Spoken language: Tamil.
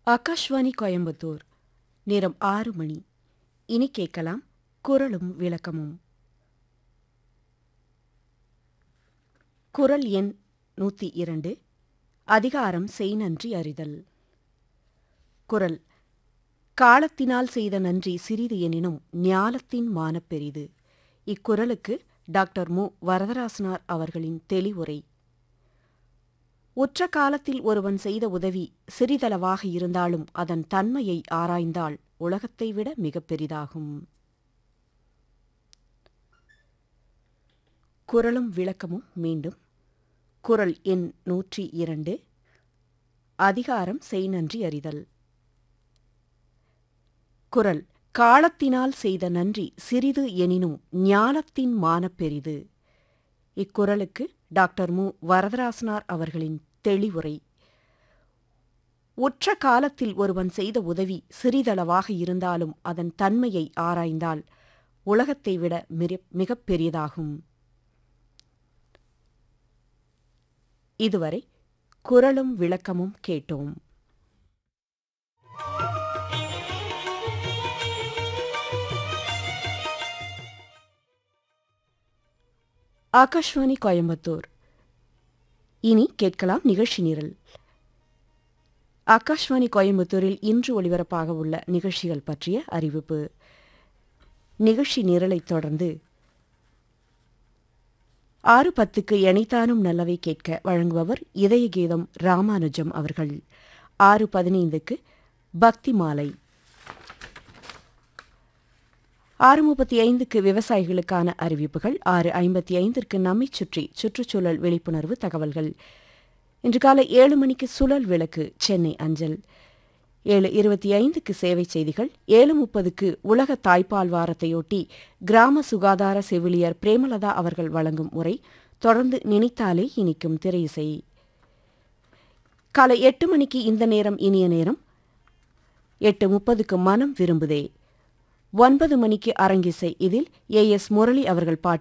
ஆகாஷ்வாணி கோயம்புத்தூர். நேரம் 6 மணி. இனி கேட்கலாம் குரலும் விளக்கமும். குரல் எண் 102. அதிகாரம் செய் நன்றி அறிதல். குரல்: காலத்தினால் செய்த நன்றி சிறிது எனினும் ஞாலத்தின் மானப் பெரிது. இக்குரலுக்கு டாக்டர் மு. வரதராசனார் அவர்களின் தெளிவுரை. உற்ற காலத்தில் ஒருவன் செய்த உதவி சிறிதளவாக இருந்தாலும் அதன் தன்மையை ஆராய்ந்தால் உலகத்தை விட மிகப் பெரிதாகும். குரலும் விளக்கமும் மீண்டும். குரல் எண் 102. அதிகாரம் செய் நன்றி அறிதல். குரல்: காலத்தினால் செய்த நன்றி சிறிது எனினும் ஞாலத்தின் மானப் பெரிது. இக்குரலுக்கு டாக்டர் மு. வரதராசனார் அவர்களின் தெளிவுரை. உற்ற காலத்தில் ஒருவன் செய்த உதவி சிறிதளவாக இருந்தாலும் அதன் தன்மையை ஆராய்ந்தால் உலகத்தை விட மிகப் பெரியதாகும். இதுவரை குரலும் விளக்கமும் கேட்டோம். ஆகாஷ்வாணி கோயம்புத்தூர். இனி கேட்கலாம் நிகழ்ச்சி நிரல். ஆகாஷ்வாணி கோயம்புத்தூரில் இன்று ஒலிபரப்பாக உள்ள நிகழ்ச்சிகள் பற்றிய அறிவிப்பு. நிகழ்ச்சி நிரலைத் தொடர்ந்து 6:10க்கு எனைத்தானும் நல்லவை கேட்க வழங்குபவர் இதய கீதம் ராமானுஜம் அவர்கள். 6:15க்கு பக்தி மாலை. 6:35க்கு விவசாயிகளுக்கான அறிவிப்புகள். 6:55ற்கு நம்மைச் சுற்றி சுற்றுச்சூழல் விழிப்புணர்வு தகவல்கள். இன்று காலை 7 மணிக்கு சுழல் விளக்கு சென்னை அஞ்சல். 7:25க்கு சேவை செய்திகள். 7:30க்கு உலக தாய்ப்பால் வாரத்தையொட்டி கிராம சுகாதார செவிலியர் பிரேமலதா அவர்கள் வழங்கும் உரை. தொடர்ந்து நினைத்தாலே இனிக்கும் திரை இசை. காலை 8 மணிக்கு இந்த நேரம் இனிய நேரம். 8:30க்கு மனம் விரும்புதே. 9 மணிக்கு அரங்கிசை. இதில் ஏ.எஸ். முரளி அவர்கள் பாட்டு